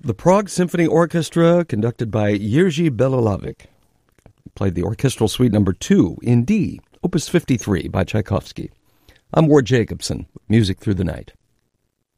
The Prague Symphony Orchestra, conducted by Jiří Bělohlavek, played the Orchestral Suite No. 2 in D, Opus 53 by Tchaikovsky. I'm Ward Jacobson, with Music Through the Night.